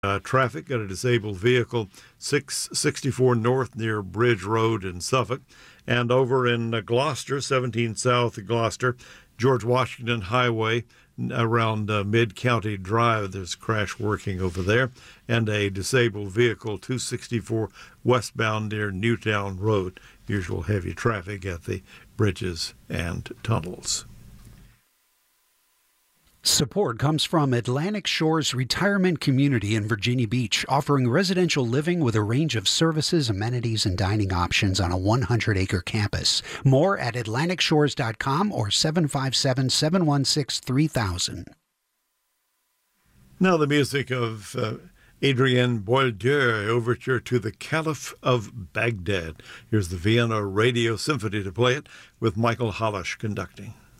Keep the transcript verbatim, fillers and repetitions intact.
Uh, traffic, got a disabled vehicle, six sixty-four North near Bridge Road in Suffolk. And over in uh, Gloucester, seventeen South of Gloucester, George Washington Highway around uh, Mid-County Drive. There's a crash working over there. And a disabled vehicle, two sixty-four westbound near Newtown Road. Usual heavy traffic at the bridges and tunnels. Support comes from Atlantic Shores Retirement Community in Virginia Beach, offering residential living with a range of services, amenities, and dining options on a one hundred acre campus. More at atlantic shores dot com or seven five seven, seven one six, three thousand. Now the music of uh, Adrien Boieldieu, overture to the Caliph of Baghdad. Here's the Vienna Radio Symphony to play it with Michael Halash conducting.